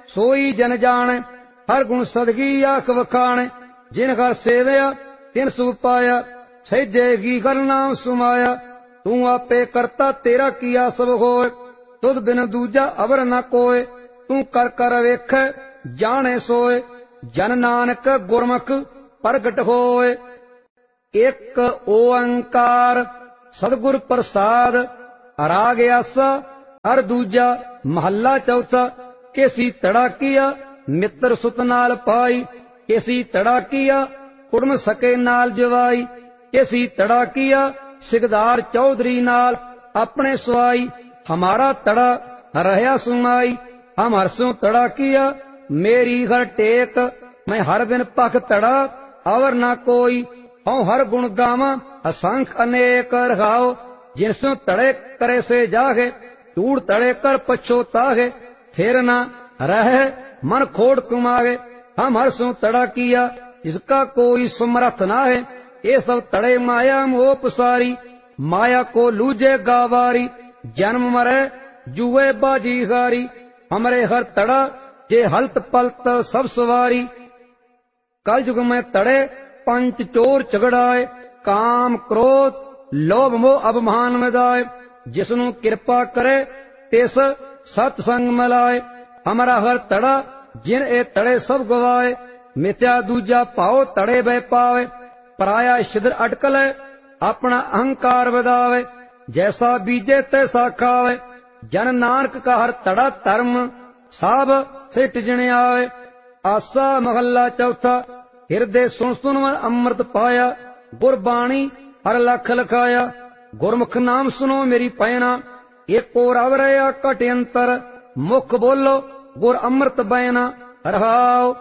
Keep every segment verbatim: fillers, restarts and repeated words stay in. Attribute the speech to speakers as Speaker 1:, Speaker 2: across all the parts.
Speaker 1: सोई जन जाने। हर गुण सदगी आख वखाणे। जिन घर सेवया तिन सुख पाया। सहेजेगी घर नाम सुमाया। तू आपे करता तेरा किया सब होए। तुद बिन दूजा अवर न कोय। तू कर कर वेख जाने सोए। जन नानक गुरमुख प्रगट होए। एक ओंकार सतगुर प्रसाद। राग आसा हर दूजा महला चौथा। केसी तड़ा किया मित्र सुत नाल पाई। केसी तड़ा किया कुड़म सके नाल जवाई। केसी तड़ा किया सिकदार चौधरी नाल अपने सुआई। हमारा तड़ा रहया सुनाई। हम हरसों तड़ा किया मेरी घर टेक। मैं हर बिन पख तड़ा अवर ना कोई। हूँ हर गुण गावा असंख अनेक रखाओ। जिनसों तड़े करे से जागे टूड़ तड़े कर पछोतागे। फिर न रह मन खोड़ कुमागे। हम हरसों तड़ा किया जिसका कोई समर्थ ना है। ये सब तड़े माया मोह पसारी। माया को लूजे गावारी। जन्म मरे जुए बाजी गारी। हमरे हर तड़ा जे हलत पलत सब सवारी। कल युग में तड़े पंच चोर झगड़ाए। काम क्रोध लोभ मोह अभिमान मदाए। जिसनु कृपा करे तिस सत्संग मिलाए। हमारा हर तड़ा जिन ए तड़े सब गवाए। मिथ्या दूजा पाओ तड़े बह पावे। पराया शिदर अटकले अपना अहंकार बदावे। जैसा बीजे तैसा खावे। जन नानक का हर तड़ा धर्म साब से टिजने आवे। आसा महला चौथा। हिरदे सुन सुनवर अमृत पाया। गुरबाणी हर लख लखाया। गुरमुख नाम सुनो मेरी पैना। एक और अवरया कट अंतर। मुख बोलो गुर अमृत बैना। रहाओ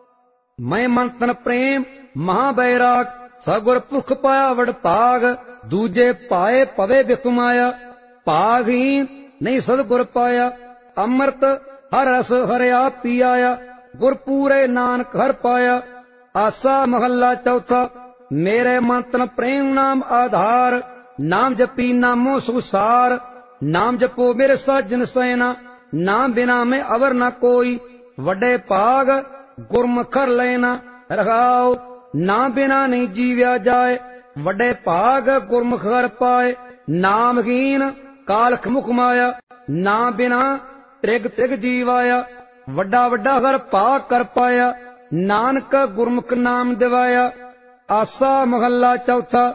Speaker 1: मैं मंथन प्रेम महाबैराग। सगुर पुरख पाया वड पाग। दूजे पाए पवे बिकुमाया। पागहीन नहीं सदगुर पाया। अमृत हर रस हरया पियाया। गुर पूरे नानक हर पाया। आसा महला चौथा। मेरे मंथन प्रेम नाम आधार। नाम जपी नामो सुसार। नाम जपो मेरे साजन सैना। नाम बिना में अवर न कोई। वडे पाग गुरमुखर लेना। रखाओ नाम बिना नहीं जीव्या जाए। वडे पाग गुरमुख हर पाए। नामहीन कालख मुख माया। नाम बिना त्रिग त्रिग जीवाया। वड्डा वड्डा हर पाग कर पाया। नानक गुरमुख नाम दिवाया। आसा महला चौथा।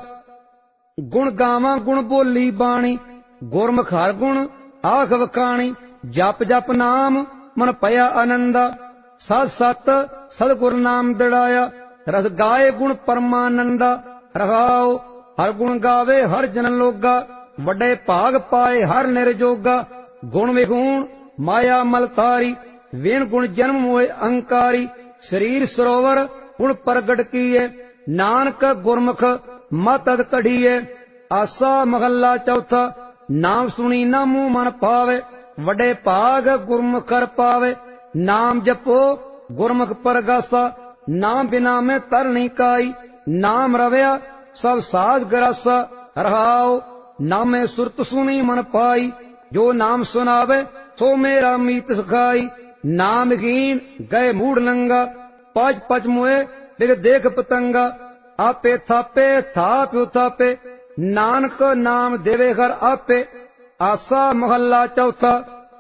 Speaker 1: गुण गावा गुण बोली बाणी। गुरमुख हर गुण आख वखाणी। जप जप नाम मन पया आनंदा। सत सत सदगुर नाम दिड़ाया। रस गाए गुण परमानंदा। रहाओ हर गुण गावे हर जन लोगा। वड्डे भाग पाए हर निर्जोगा। गुण विगुण माया मलतारी। विण गुण जन्म मोए अहंकारी। शरीर सरोवर गुण प्रगट किए। नानक गुरमुख मतद कढ़िए। आसा महला चौथा। नाम सुनी ना मुंह मन पावे। वडे भाग गुरमुख कर पावे। नाम जपो गुरमुख परगासा। नाम बिना में तर नहीं काई। नाम रवया सब साज गरासा। रहाओ नामे सुरत सुनी मन पाई। जो नाम सुनावे सो मेरा मीत सखाई। नाम हीन गए मूड नंगा। पच पच मुए बिग देख पतंगा। आपे थापे थाप थापे। नानक नाम देवे घर आपे। आसा महला चौथा।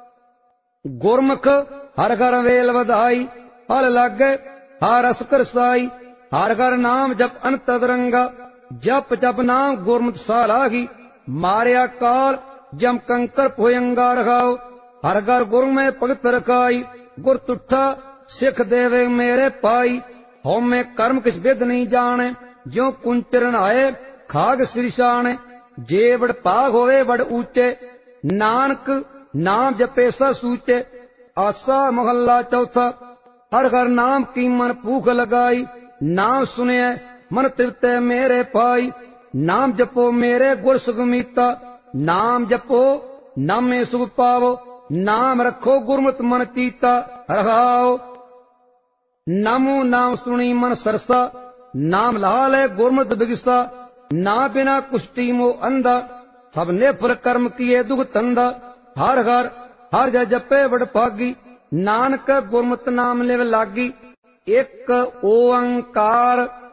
Speaker 1: गुरमुख हर घर वेल वधाई। फल लागे हर रस करसाई। हर घर नाम जप अनत रंगा। जप जप नाम गुरमुख सालागी। मारिया काल जम कंकर भुयंगा रखाओ। हर घर गुरु में भगत रखाई। गुर तुठा सिख देवे मेरे पाई। हो में कर्म किस विद नहीं जाने। ज्यो कुंचरन आए खाग श्रीशाने। जे बड़ पाग होवे बड़ ऊंचे। नानक नाम जपे सा सूचे। आसा महला चौथा। हर हर नाम की मन भूख लगाई। नाम सुने मन तृप्ते मेरे पाई। नाम जपो मेरे गुर सुगमीता। नाम जपो नामे सुख पावो। नाम रखो गुरमत मन कीता। रखाओ नामो नाम सुनी मन सरसा। नाम लाल है गुरमत बिगसा। ना बिना कुष्टि मो अंधा। सब ने फल कर्म किए दुख तंदा। हर हर हर जा जपे बड़ भागी। ਨਾਨਕ ਗੁਰਮਤਿ ਨਾਮ ਲਿਵ ਲਾਗੀ। ਇੱਕ ਓੰਕਾਰ